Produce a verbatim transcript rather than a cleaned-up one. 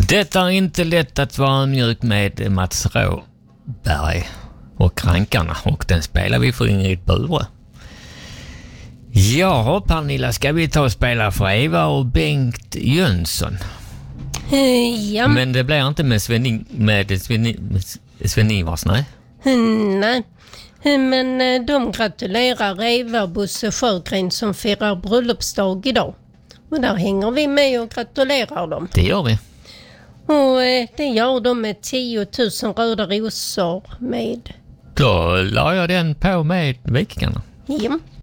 Det är inte lätt att vara mjuk med Mats Råberg och Krankarna, och den spelar vi för Ingrid Bure. Ja, Pernilla, ska vi ta och spela för Eva och Bengt Jönsson? Ja. Men det blir inte med Sven, med Sven, Sven Ivars, nej? Nej. Men de gratulerar Eva och Bosse Sjögren som firar bröllopsdag idag. Och där hänger vi med och gratulerar dem. Det gör vi. Och det gör de med tio tusen röda rosor med. Då la jag den på med Vikingarna. Ja.